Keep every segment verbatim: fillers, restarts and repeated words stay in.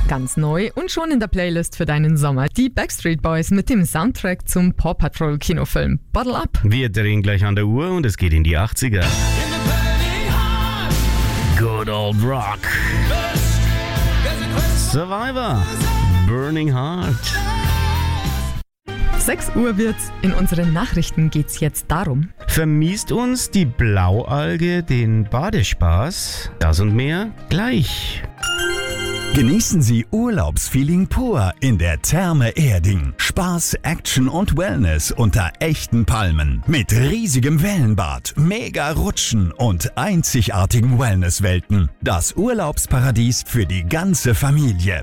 Ganz neu und schon in der Playlist für deinen Sommer. Die Backstreet Boys mit dem Soundtrack zum Paw Patrol Kinofilm Bottle Up. Wir drehen gleich an der Uhr und es geht in die achtziger. Good old rock. Survivor. Burning Heart. sechs Uhr wird's. In unseren Nachrichten geht's jetzt darum. Vermiest uns die Blaualge den Badespaß? Das und mehr gleich. Genießen Sie Urlaubsfeeling pur in der Therme Erding. Spaß, Action und Wellness unter echten Palmen. Mit riesigem Wellenbad, mega Rutschen und einzigartigen Wellnesswelten. Das Urlaubsparadies für die ganze Familie.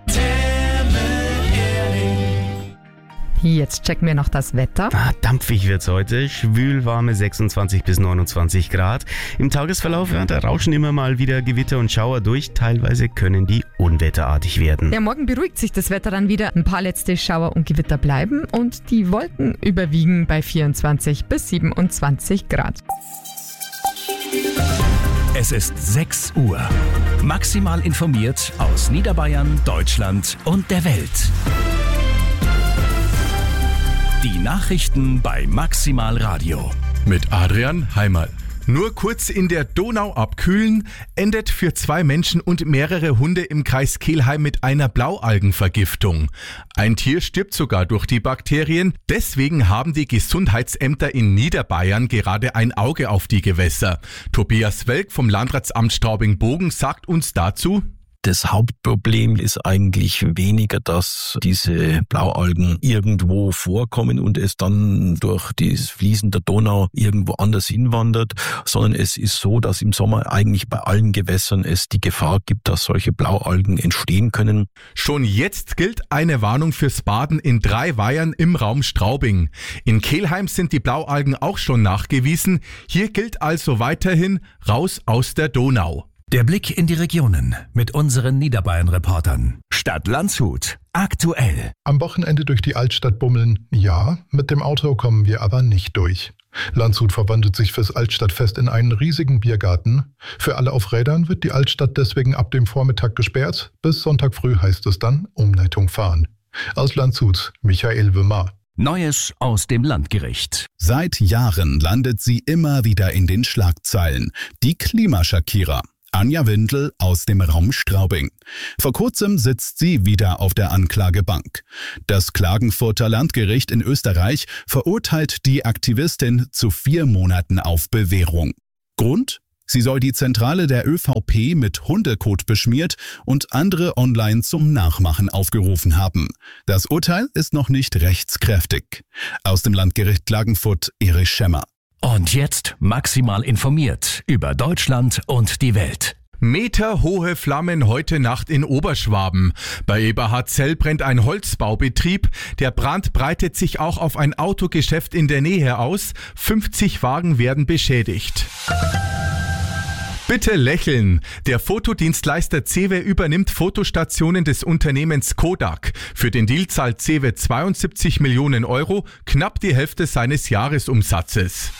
Jetzt checken wir noch das Wetter. Ah, dampfig wird's heute. Schwülwarme sechsundzwanzig bis neunundzwanzig Grad. Im Tagesverlauf ja, da rauschen immer mal wieder Gewitter und Schauer durch. Teilweise können die unwetterartig werden. Ja, morgen beruhigt sich das Wetter dann wieder. Ein paar letzte Schauer und Gewitter bleiben und die Wolken überwiegen bei vierundzwanzig bis siebenundzwanzig Grad. Es ist sechs Uhr. Maximal informiert aus Niederbayern, Deutschland und der Welt. Die Nachrichten bei Maximal Radio. Mit Adrian Heimerl. Nur kurz in der Donau abkühlen, endet für zwei Menschen und mehrere Hunde im Kreis Kelheim mit einer Blaualgenvergiftung. Ein Tier stirbt sogar durch die Bakterien. Deswegen haben die Gesundheitsämter in Niederbayern gerade ein Auge auf die Gewässer. Tobias Welk vom Landratsamt Straubing-Bogen sagt uns dazu: Das Hauptproblem ist eigentlich weniger, dass diese Blaualgen irgendwo vorkommen und es dann durch das Fließen der Donau irgendwo anders hinwandert, sondern es ist so, dass im Sommer eigentlich bei allen Gewässern es die Gefahr gibt, dass solche Blaualgen entstehen können. Schon jetzt gilt eine Warnung fürs Baden in drei Weihern im Raum Straubing. In Kelheim sind die Blaualgen auch schon nachgewiesen. Hier gilt also weiterhin raus aus der Donau. Der Blick in die Regionen mit unseren Niederbayern-Reportern. Stadt Landshut. Aktuell. Am Wochenende durch die Altstadt bummeln? Ja, mit dem Auto kommen wir aber nicht durch. Landshut verwandelt sich fürs Altstadtfest in einen riesigen Biergarten. Für alle auf Rädern wird die Altstadt deswegen ab dem Vormittag gesperrt. Bis Sonntag früh heißt es dann Umleitung fahren. Aus Landshut, Michael Wimmer. Neues aus dem Landgericht. Seit Jahren landet sie immer wieder in den Schlagzeilen. Die Klimaschockierer. Anja Windel aus dem Raum Straubing. Vor kurzem sitzt sie wieder auf der Anklagebank. Das Klagenfurter Landgericht in Österreich verurteilt die Aktivistin zu vier Monaten auf Bewährung. Grund? Sie soll die Zentrale der ÖVP mit Hundekot beschmiert und andere online zum Nachmachen aufgerufen haben. Das Urteil ist noch nicht rechtskräftig. Aus dem Landgericht Klagenfurt, Erich Schemmer. Und jetzt maximal informiert über Deutschland und die Welt. Meterhohe Flammen heute Nacht in Oberschwaben. Bei Eberhardzell brennt ein Holzbaubetrieb. Der Brand breitet sich auch auf ein Autogeschäft in der Nähe aus. fünfzig Wagen werden beschädigt. Bitte lächeln. Der Fotodienstleister Cewe übernimmt Fotostationen des Unternehmens Kodak. Für den Deal zahlt Cewe zweiundsiebzig Millionen Euro, knapp die Hälfte seines Jahresumsatzes.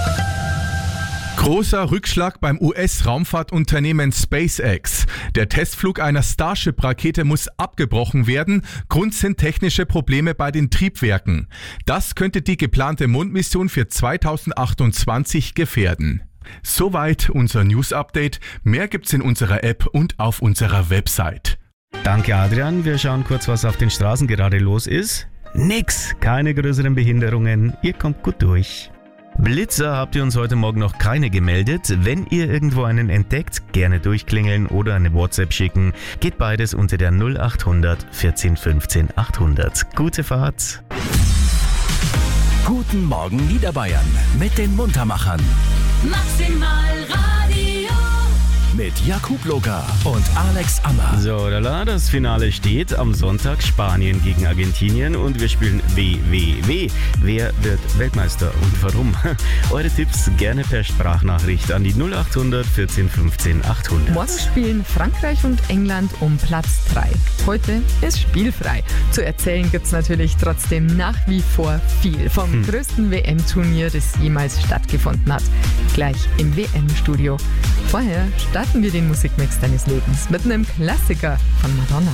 Großer Rückschlag beim U S-Raumfahrtunternehmen SpaceX. Der Testflug einer Starship-Rakete muss abgebrochen werden. Grund sind technische Probleme bei den Triebwerken. Das könnte die geplante Mondmission für zweitausendachtundzwanzig gefährden. Soweit unser News-Update. Mehr gibt's in unserer App und auf unserer Website. Danke, Adrian. Wir schauen kurz, was auf den Straßen gerade los ist. Nix, keine größeren Behinderungen. Ihr kommt gut durch. Blitzer habt ihr uns heute Morgen noch keine gemeldet. Wenn ihr irgendwo einen entdeckt, gerne durchklingeln oder eine WhatsApp schicken. Geht beides unter der null acht hundert vierzehn fünfzehn achthundert. Gute Fahrt. Guten Morgen Niederbayern mit den Muntermachern. Maximal Radio. Mit Jakub Loga und Alex Ammer. So, lala, das Finale steht am Sonntag. Spanien gegen Argentinien und wir spielen W W W. Wer wird Weltmeister und warum? Eure Tipps gerne per Sprachnachricht an die null acht hundert vierzehn fünfzehn achthundert. Morgen spielen Frankreich und England um Platz drei. Heute ist spielfrei. Zu erzählen gibt's natürlich trotzdem nach wie vor viel vom hm. größten W M-Turnier, das jemals stattgefunden hat. Gleich im W M-Studio. Vorher Stadt, starten wir den Musikmix deines Lebens mit einem Klassiker von Madonna.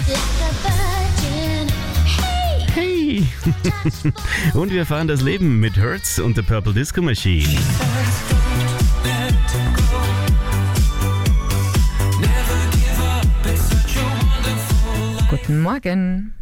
Hey! Und wir fahren das Leben mit Hurts und The Purple Disco Machine. Guten Morgen.